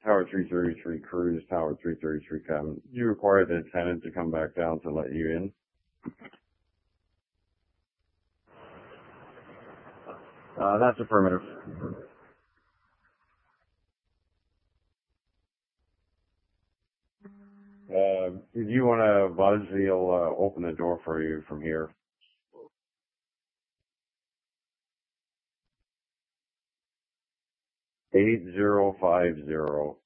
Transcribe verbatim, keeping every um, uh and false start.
Tower three thirty-three cruise, Tower three thirty-three cabin. You require the tenant to come back down to let you in? Uh, that's affirmative. Uh, if you want to buzz, he'll uh, open the door for you from here. eight zero five zero.